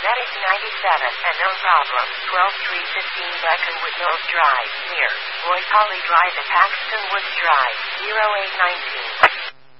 Medic 97, unknown problem, 12315 Breckenwood Mills Drive, near Roy Polly Drive at Paxton Woods Drive, 0819.